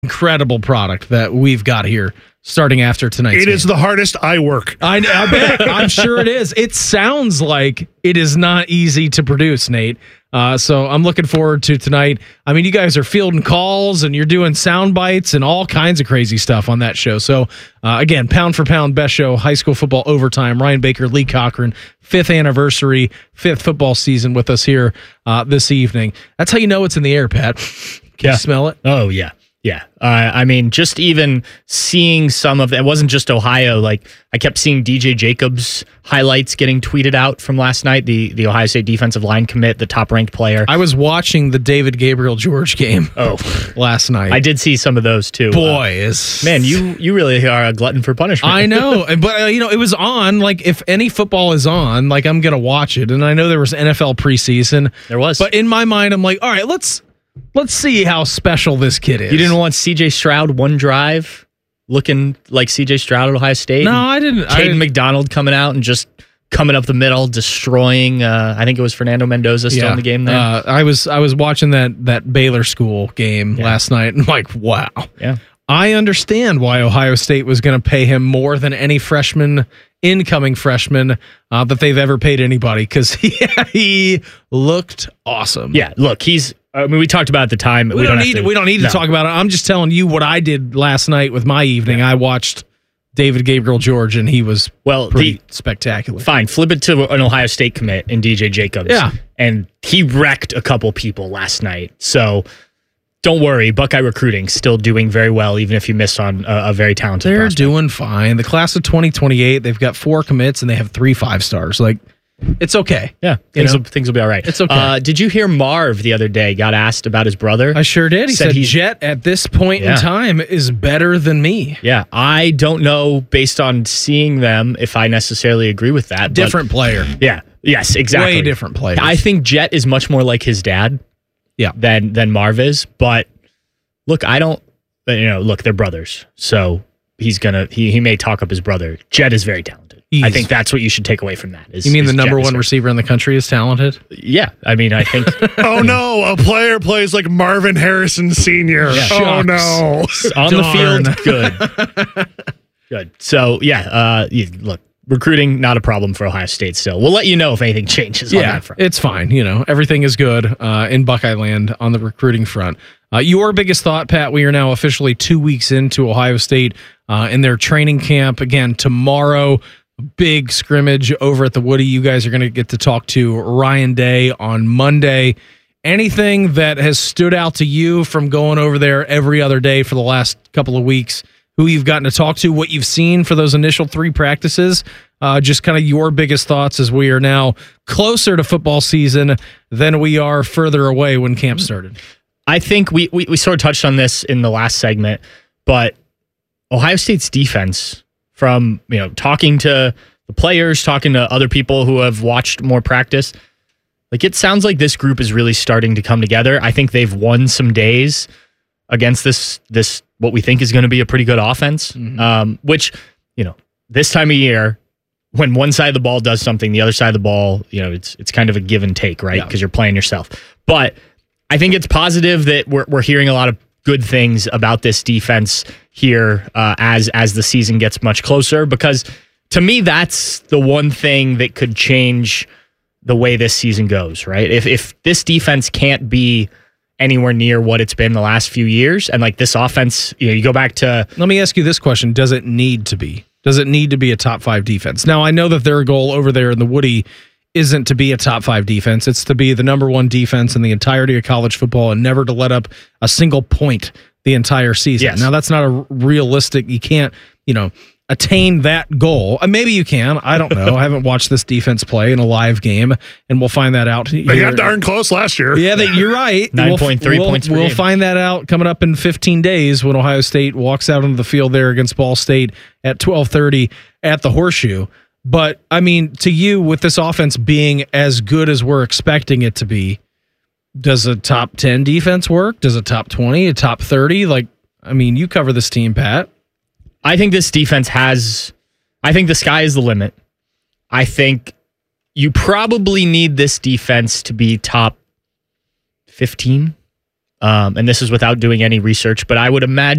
incredible product that we've got here starting after tonight. It is the hardest I work. I bet. I'm sure it is. It sounds like it is not easy to produce, Nate. So I'm looking forward to tonight. I mean, you guys are fielding calls and you're doing sound bites and all kinds of crazy stuff on that show. So again, pound for pound, best show, high school football overtime. Ryan Baker, Lee Cochran, 5th anniversary, 5th football season with us here this evening. That's how you know it's in the air, Pat. Can you smell it? Oh, yeah. Yeah. I mean, just even seeing some of it wasn't just Ohio. Like, I kept seeing DJ Jacobs highlights getting tweeted out from last night, the Ohio State defensive line commit, the top ranked player. I was watching the David Gabriel George game last night. I did see some of those too. Man, you really are a glutton for punishment. I know. But, it was on. Like, if any football is on, like, I'm going to watch it. And I know there was NFL preseason. There was. But in my mind, I'm like, all right, let's see how special this kid is. You didn't want C.J. Stroud one drive looking like C.J. Stroud at Ohio State? No, I didn't. Caden McDonald coming out and just coming up the middle, destroying, I think it was Fernando Mendoza still in the game there. I was watching that Baylor school game last night and I'm like, wow. Yeah. I understand why Ohio State was going to pay him more than any incoming freshman that they've ever paid anybody because he looked awesome. Yeah, look, we talked about it at the time. We don't need to talk about it. I'm just telling you what I did last night with my evening. Yeah. I watched David Gabriel George, and he was pretty spectacular. Fine, flip it to an Ohio State commit in DJ Jacobs. Yeah. And he wrecked a couple people last night. So don't worry, Buckeye recruiting still doing very well, even if you miss on a very talented prospect. They're doing fine. The class of 2028, they've got 4 commits, and they have 3 5-stars. Like, it's okay. Yeah, things will be all right. It's okay. Did you hear Marv the other day got asked about his brother? I sure did. He said Jet at this point in time is better than me. Yeah, I don't know based on seeing them if I necessarily agree with that. Different player. Yeah. Yes, exactly. Way different player. I think Jet is much more like his dad. Yeah. Than Marv is. But look, they're brothers. So he may talk up his brother. Jet is very talented. I think that's what you should take away from that. You mean the number 1 receiver in the country is talented? Yeah. I mean, I think. Oh, no. A player plays like Marvin Harrison Sr. Yeah. Oh, no. On the field, good. Good. So, look, recruiting, not a problem for Ohio State still. We'll let you know if anything changes on that front. It's fine. Everything is good in Buckeye land on the recruiting front. Your biggest thought, Pat, we are now officially 2 weeks into Ohio State in their training camp. Again, tomorrow, big scrimmage over at the Woody. You guys are going to get to talk to Ryan Day on Monday. Anything that has stood out to you from going over there every other day for the last couple of weeks, who you've gotten to talk to, what you've seen for those initial 3 practices, just kind of your biggest thoughts as we are now closer to football season than we are further away when camp started? I think we sort of touched on this in the last segment, but Ohio State's defense, from talking to the players, talking to other people who have watched more practice, like it sounds like this group is really starting to come together. I think they've won some days against this what we think is going to be a pretty good offense, which this time of year, when one side of the ball does something, the other side of the ball, it's kind of a give and take, right? Because you're playing yourself. But I think it's positive that we're hearing a lot of good things about this defense here as the season gets much closer, because to me, that's the one thing that could change the way this season goes, right? If this defense can't be anywhere near what it's been the last few years, and like this offense, you go back to... Let me ask you this question. Does it need to be? Does it need to be a top 5 defense? Now, I know that their goal over there in the Woody isn't to be a top 5 defense. It's to be the number 1 defense in the entirety of college football and never to let up a single point the entire season. Yes. Now, that's not a realistic... You can't, attain that goal. Maybe you can. I don't know. I haven't watched this defense play in a live game, and we'll find that out. They got darn close last year. Yeah, you're right. 9.3 points per game. We'll find that out coming up in 15 days when Ohio State walks out onto the field there against Ball State at 12:30 at the Horseshoe. But, I mean, to you, with this offense being as good as we're expecting it to be, does a top 10 defense work? Does a top 20, a top 30? You cover this team, Pat. I think this defense I think the sky is the limit. I think you probably need this defense to be top 15. And this is without doing any research, but I would imagine